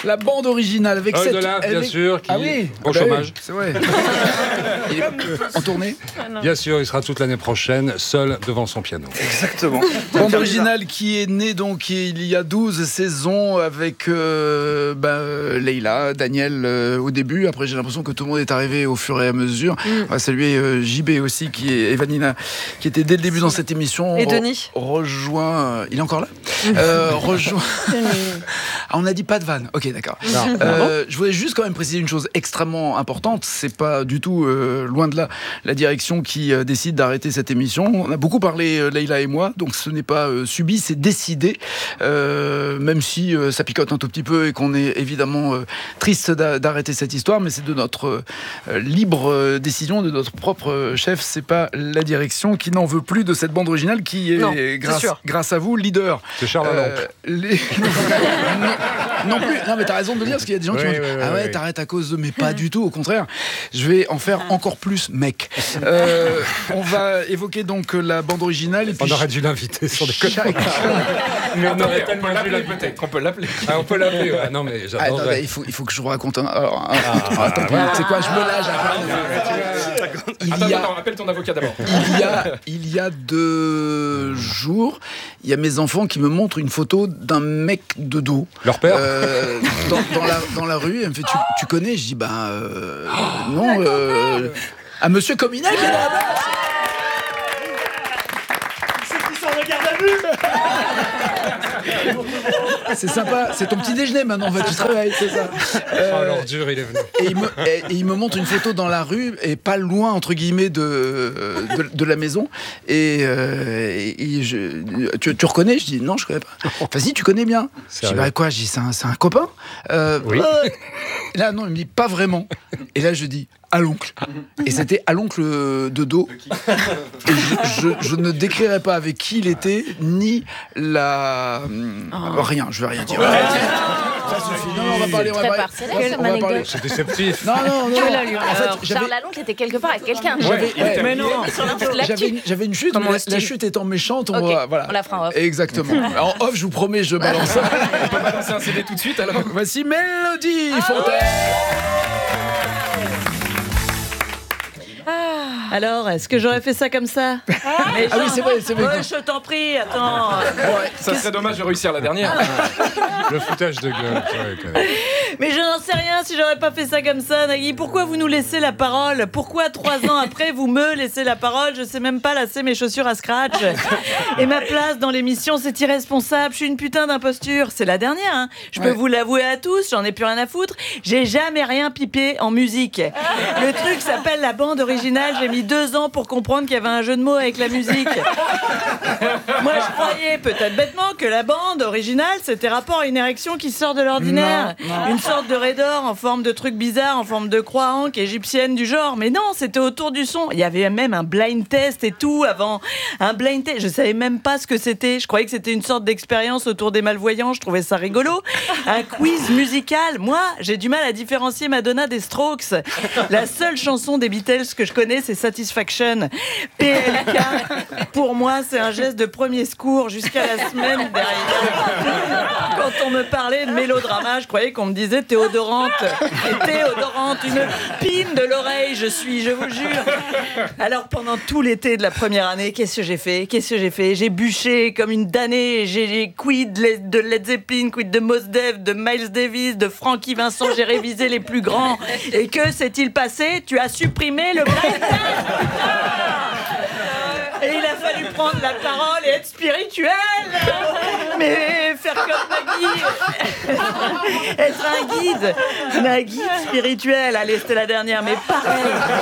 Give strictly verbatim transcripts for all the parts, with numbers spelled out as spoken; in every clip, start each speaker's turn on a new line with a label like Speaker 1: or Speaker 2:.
Speaker 1: La bande originale avec
Speaker 2: Paul
Speaker 1: cette...
Speaker 2: Delin, bien
Speaker 1: elle est-
Speaker 2: sûr, qui
Speaker 1: Ah oui,
Speaker 2: au
Speaker 1: ah bah
Speaker 2: chômage.
Speaker 1: oui, c'est vrai. Il est en tournée.
Speaker 2: Bien sûr, il sera toute l'année prochaine seul devant son piano.
Speaker 1: Exactement. Bande originale qui est née donc il y a douze saisons avec euh, bah, euh, Leïla, Daniel euh, au début. Après, j'ai l'impression que tout le monde est arrivé au fur et à mesure.
Speaker 3: Mm.
Speaker 1: On va saluer euh, J B aussi, qui est Evanina, qui était dès le début dans cette émission.
Speaker 3: Et Denis.
Speaker 1: Re- rejoint. euh, il est encore là euh, Rejoint. Ah, on n'a dit pas de vanne. Ok, d'accord. Euh, je voulais juste quand même préciser une chose extrêmement importante. C'est pas du tout, euh, loin de là, la direction qui euh, décide d'arrêter cette émission. On a beaucoup parlé, euh, Leïla et moi, donc ce n'est pas euh, subi, c'est décidé. Euh, même si euh, ça picote un tout petit peu et qu'on est évidemment euh, triste d'a- d'arrêter cette histoire, mais c'est de notre euh, libre euh, décision, de notre propre euh, chef. C'est pas la direction qui n'en veut plus de cette bande originale qui est,
Speaker 3: Non, c'est
Speaker 1: grâce,
Speaker 3: sûr.
Speaker 1: grâce à vous, leader.
Speaker 2: C'est Charles Lalonde.
Speaker 1: Euh, les... non, non plus. Non, mais t'as raison de le dire parce qu'il y a des gens qui
Speaker 2: Oui,
Speaker 1: vont dire
Speaker 2: oui, oui,
Speaker 1: ah ouais,
Speaker 2: oui.
Speaker 1: t'arrêtes à cause de. Mais pas du tout. Au contraire, je vais en faire encore plus, mec. Euh, on va évoquer donc la bande originale et puis
Speaker 2: On aurait dû l'inviter sur des
Speaker 1: chaque-
Speaker 2: Mais on aurait
Speaker 4: On
Speaker 2: tellement
Speaker 4: peut
Speaker 2: dû
Speaker 4: l'appeler
Speaker 2: l'inviter.
Speaker 4: peut-être, on peut l'appeler.
Speaker 2: Ah, on peut l'appeler. Ouais. Non, mais
Speaker 1: Ah,
Speaker 2: j'adore.
Speaker 1: attends, il faut, il faut que je vous raconte un. Alors, un- attends, c'est quoi? Je me lâche. après. Il
Speaker 4: Attends,
Speaker 1: y a-
Speaker 4: attends, appelle ton avocat d'abord.
Speaker 1: Il y, a, il y a deux jours, il y a mes enfants qui me montrent une photo d'un mec de dos.
Speaker 2: Leur père
Speaker 1: Euh, dans, dans la, dans la rue. Elle me fait tu, tu connais? Je dis ben euh, non. Euh, à Monsieur Cominel qui est dans la base. C'est sympa, c'est ton petit déjeuner maintenant, va, tu travailles, c'est ça. Euh,
Speaker 2: Oh, l'ordure, il est venu.
Speaker 1: et, il me, et, et il me montre une photo dans la rue, et pas loin, entre guillemets, de, de, de la maison. Et, euh, et- et je, tu, tu reconnais? Je dis non, je connais pas. Vas-y, tu connais bien. Je dis
Speaker 2: Sérieux
Speaker 1: bah quoi? Je dis c'est un, c'est un copain. Euh,
Speaker 2: Oui.
Speaker 1: euh, là, non, il me dit pas vraiment. Et là, je dis à l'oncle. Et c'était à l'oncle de dos. Et je, je, je ne décrirai pas avec qui il était, ni la.
Speaker 3: Oh.
Speaker 1: Rien, je vais rien dire. Ça suffit. Non, non, on va parler. On va
Speaker 5: Très
Speaker 1: parler.
Speaker 5: parcellaire,
Speaker 1: on va-
Speaker 5: cette
Speaker 1: on va parler.
Speaker 5: anecdote.
Speaker 2: C'est déceptif.
Speaker 1: Non, non, non. non.
Speaker 5: En
Speaker 1: En fait, j'avais-
Speaker 5: Charles Lalonde était quelque part avec quelqu'un.
Speaker 1: J'avais- ouais,
Speaker 3: Mais non.
Speaker 1: J'avais une, j'avais une chute,
Speaker 5: Comment
Speaker 1: mais la,
Speaker 5: hostile.
Speaker 1: la chute étant méchante, on
Speaker 5: Ok,
Speaker 1: va, voilà.
Speaker 5: on la fera en off.
Speaker 1: Exactement. En off, je vous promets, je balance ça.
Speaker 4: On peut balancer un C D tout de suite alors.
Speaker 1: Voici Mélodie Fontaine.
Speaker 3: Alors, est-ce que j'aurais fait ça comme ça? Mais
Speaker 1: Ah oui,
Speaker 3: genre-
Speaker 1: c'est vrai, c'est vrai.
Speaker 3: Ouais, je t'en prie, attends.
Speaker 4: Ça serait dommage de réussir la dernière.
Speaker 2: Le foutage de gueule. ouais, quand même.
Speaker 3: Mais je n'en sais rien si j'aurais pas fait ça comme ça, Nagui. Pourquoi vous nous laissez la parole? Pourquoi trois ans après vous me laissez la parole? Je sais même pas lasser mes chaussures à scratch. Et ma place dans l'émission, c'est irresponsable. Je suis une putain d'imposture. C'est la dernière, hein. Je peux
Speaker 1: Ouais.
Speaker 3: vous l'avouer à tous, j'en ai plus rien à foutre. J'ai jamais rien pipé en musique. Le truc s'appelle la bande originale. J'ai mis deux ans pour comprendre qu'il y avait un jeu de mots avec la musique. Moi, je croyais, peut-être bêtement, que la bande originale, c'était rapport à une érection qui sort de l'ordinaire.
Speaker 1: Non, non.
Speaker 3: Une sorte de raidor en forme de truc bizarre, en forme de croix ankh égyptienne du genre. Mais non, c'était autour du son. Il y avait même un blind test et tout avant. Un blind test. Je savais même pas ce que c'était. Je croyais que c'était une sorte d'expérience autour des malvoyants. Je trouvais ça rigolo. Un quiz musical. Moi, j'ai du mal à différencier Madonna des Strokes. La seule chanson des Beatles que je connais, c'est Satisfaction. P L K, pour moi, c'est un geste de premier secours jusqu'à la semaine derrière. Quand on me parlait de mélodrama, je croyais qu'on me disait Théodorante. Et Théodorante, une pine de l'oreille, je suis, je vous jure. Alors, pendant tout l'été de la première année, qu'est-ce que j'ai fait? Qu'est-ce que j'ai fait? J'ai bûché comme une damnée. J'ai j'ai quid de Led Zeppelin, quid de Mos Def, de Miles Davis, de Frankie Vincent. J'ai révisé les plus grands. Et que s'est-il passé? Tu as supprimé le blind test, putain. Et il a fallu prendre la parole et être spirituel. Mais faire comme Nagui. Être un guide. Nagui spirituel. Allez, c'était la dernière, mais pareil.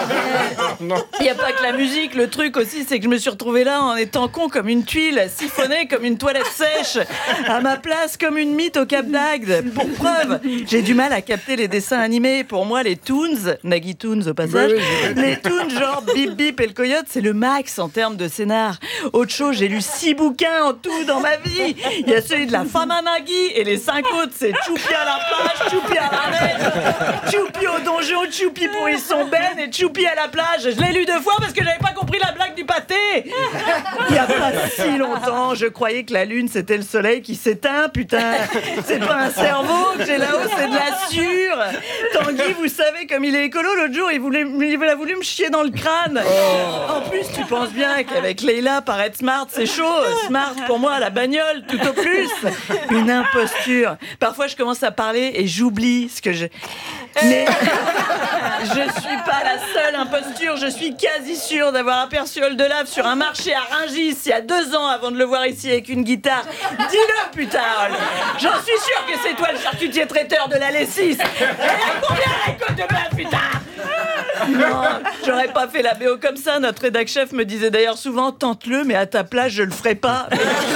Speaker 3: Il n'y a pas que la musique. Le truc aussi, c'est que je me suis retrouvée là en étant con comme une tuile, siphonnée comme une toilette sèche, à ma place comme une mythe au Cap d'Agde. Pour preuve, j'ai du mal à capter les dessins animés. Pour moi, les Toons, Nagui Toons au passage,
Speaker 1: Oui, oui,
Speaker 3: les Toons genre Bip Bip et le Coyote, c'est le max en termes de scénar. Autre chose, j'ai lu six bouquins en tout dans ma vie. Il y a celui de la femme à Nagui et les cinq autres, c'est Choupi à la plage, Choupi à la mer, Choupi au donjon, Choupi pour y son ben et Choupi à la plage. Je l'ai lu deux fois parce que j'avais pas compris la blague du pâté. Il y a pas si longtemps, je croyais que la lune c'était le soleil qui s'éteint, putain. C'est pas un cerveau que j'ai là-haut, c'est de la sure. Tanguy, vous savez, comme il est écolo, l'autre jour, il, voulait, il a voulu me chier dans le crâne. Oh. En plus, tu penses bien qu'avec Leïla, paraître smart, c'est chaud. Smart, pour moi, la bagnole, tout au plus. Une imposture. Parfois, je commence à parler et j'oublie ce que j'ai... Mais je suis pas la seule imposture. Je suis quasi sûre d'avoir aperçu Oldelaf sur un marché à Rungis il y a deux ans avant de le voir ici avec une guitare. Dis-le, putain, Ol. J'en suis sûre que c'est toi le charcutier traiteur de la Lessis. Combien la côte de bœuf, putain? Non, j'aurais pas fait la B O comme ça. Notre rédac chef me disait d'ailleurs souvent, tente-le, mais à ta place, je le ferai pas.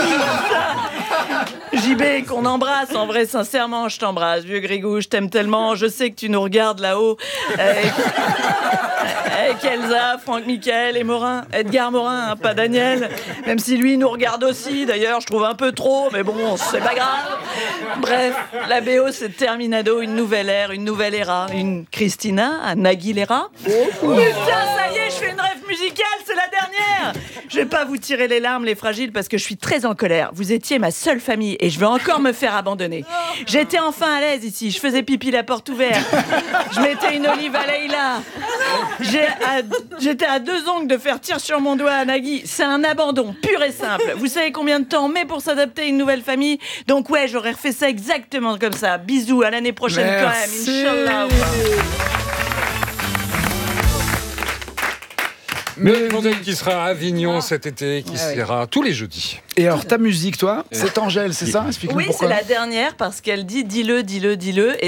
Speaker 3: J B, qu'on embrasse, en vrai, sincèrement, je t'embrasse. Vieux Grigou, je t'aime tellement. Je sais que tu nous regardes là-haut. Avec, avec Elsa, Franck Michael et Morin. Edgar Morin, hein, pas Daniel. Même si lui nous regarde aussi, d'ailleurs, je trouve un peu trop, mais bon, c'est pas grave. Bref, la B O, c'est Terminado, une nouvelle ère, une nouvelle era. Une Christina, un Aguilera. Oh. Putain, ça y est, je fais une rêve musicale, c'est la dernière. Je vais pas vous tirer les larmes, les fragiles, parce que je suis très en colère. Vous étiez ma seule famille et je vais encore me faire abandonner. J'étais enfin à l'aise ici, je faisais pipi la porte ouverte. Je mettais une olive à Leïla. J'ai à, j'étais à deux ongles de faire tir sur mon doigt à Nagui. C'est un abandon pur et simple. Vous savez combien de temps on met pour s'adapter à une nouvelle famille? Donc ouais, j'aurais refait ça exactement comme ça. Bisous, à l'année prochaine.
Speaker 1: Merci.
Speaker 3: Quand même, Inch'Allah.
Speaker 2: Mais Mondaine qui sera à Avignon ah. cet été, qui
Speaker 3: ah
Speaker 2: sera oui. tous les jeudis.
Speaker 1: Et alors ta musique, toi, c'est Angèle, c'est ça? Explique-nous
Speaker 3: oui,
Speaker 1: pourquoi.
Speaker 3: Oui, c'est la dernière parce qu'elle dit dis-le, dis-le, dis-le. Et